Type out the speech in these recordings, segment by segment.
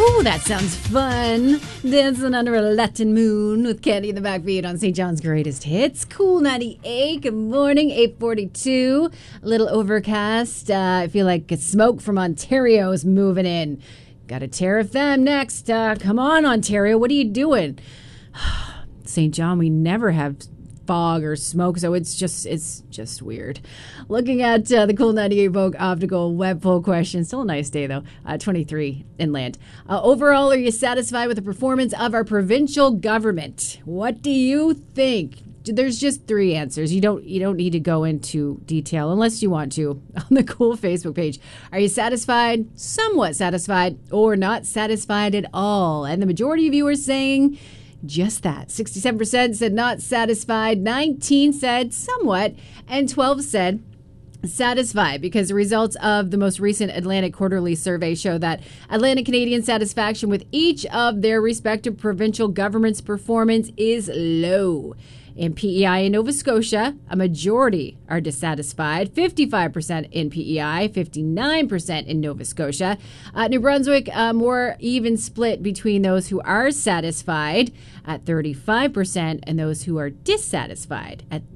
Ooh, that sounds fun. Dancing under a Latin moon with Candy in the backbeat on St. John's Greatest Hits. Cool 98. Good morning, 8:42. A little overcast. I feel like smoke from Ontario is moving in. Got to tariff them next. Come on, Ontario. What are you doing? St. John, we never have fog or smoke, so it's just weird. Looking at the Cool 98 Vogue Optical web poll question. Still a nice day, though. 23 inland. Overall, are you satisfied with the performance of our provincial government? What do you think? There's just three answers. You don't need to go into detail unless you want to on the Cool Facebook page. Are you satisfied, somewhat satisfied, or not satisfied at all? And the majority of you are saying just that. 67% said not satisfied, 19 said somewhat, and 12 said satisfied, because the results of the most recent Atlantic Quarterly survey show that Atlantic Canadian satisfaction with each of their respective provincial governments' performance is low. In PEI and Nova Scotia, a majority are dissatisfied, 55% in PEI, 59% in Nova Scotia. New Brunswick, a more even split between those who are satisfied at 35% and those who are dissatisfied at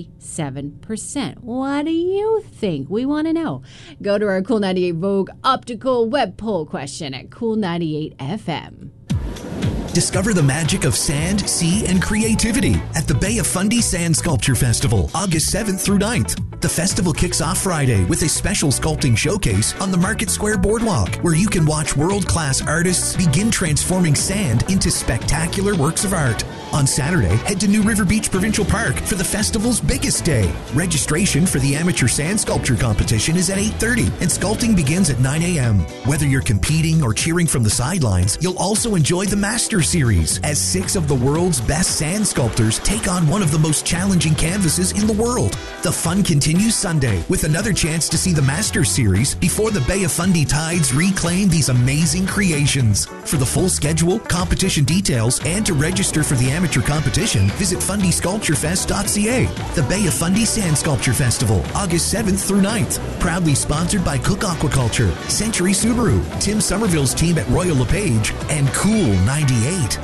37%. What do you think? We want to know. Go to our Cool 98 Vogue Optical web poll question at Cool 98 FM. Discover the magic of sand, sea, and creativity at the Bay of Fundy Sand Sculpture Festival, August 7th through 9th. The festival kicks off Friday with a special sculpting showcase on the Market Square Boardwalk, where you can watch world-class artists begin transforming sand into spectacular works of art. On Saturday, head to New River Beach Provincial Park for the festival's biggest day. Registration for the amateur sand sculpture competition is at 8:30, and sculpting begins at 9 a.m. Whether you're competing or cheering from the sidelines, you'll also enjoy the Master Series, as 6 of the world's best sand sculptors take on one of the most challenging canvases in the world. The fun continues Sunday with another chance to see the Master Series before the Bay of Fundy Tides reclaim these amazing creations. For the full schedule, competition details, and to register for the amateur competition, visit fundysculpturefest.ca. The Bay of Fundy Sand Sculpture Festival, August 7th through 9th. Proudly sponsored by Cook Aquaculture, Century Subaru, Tim Somerville's team at Royal LePage, and Cool 98.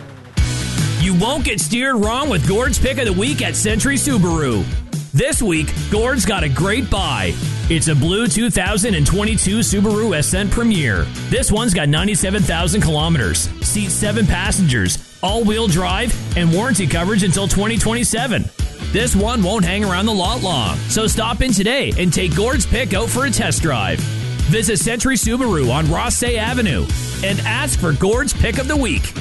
You won't get steered wrong with Gord's Pick of the Week at Century Subaru. This week, Gord's got a great buy. It's a blue 2022 Subaru Ascent Premier. This one's got 97,000 kilometers, seats 7 passengers, all-wheel drive, and warranty coverage until 2027. This one won't hang around the lot long, so stop in today and take Gord's Pick out for a test drive. Visit Century Subaru on Rossay Avenue and ask for Gord's Pick of the Week.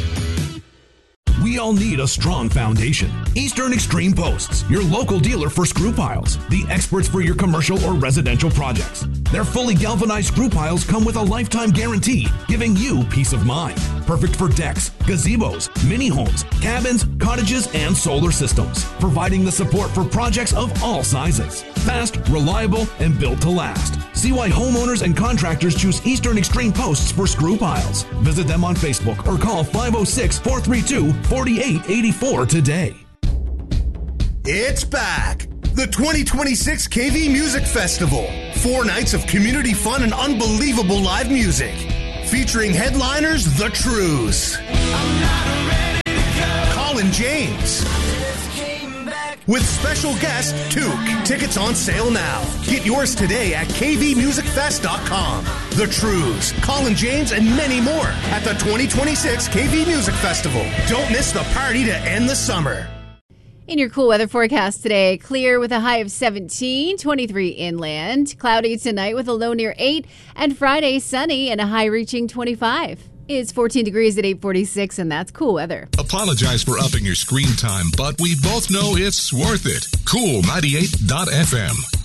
We all need a strong foundation. Eastern Extreme Posts, your local dealer for screw piles, the experts for your commercial or residential projects. Their fully galvanized screw piles come with a lifetime guarantee, giving you peace of mind. Perfect for decks, gazebos, mini homes, cabins, cottages, and solar systems, providing the support for projects of all sizes. Fast, reliable, and built to last. See why homeowners and contractors choose Eastern Extreme Posts for screw piles. Visit them on Facebook or call 506-432-4884 today. It's back! The 2026 KV Music Festival. 4 nights of community fun and unbelievable live music. Featuring headliners The Trues, Colin James, with special guest Took. Tickets on sale now. Get yours today at kvmusicfest.com. The Trues, Colin James, and many more at the 2026 KV Music Festival. Don't miss the party to end the summer. In your cool weather forecast today, clear with a high of 17, 23 inland. Cloudy tonight with a low near 8. And Friday, sunny and a high reaching 25. It's 14 degrees at 8:46, and that's cool weather. Apologize for upping your screen time, but we both know it's worth it. Cool 98.fm.